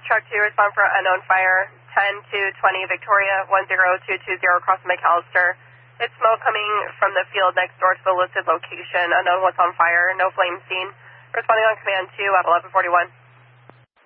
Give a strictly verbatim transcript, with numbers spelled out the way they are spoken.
truck to respond for unknown fire, ten to twenty Victoria, one zero two two zero across McAllister. It's smoke coming from the field next door to the listed location. Unknown what's on fire, no flame seen. Responding on command two at eleven forty-one.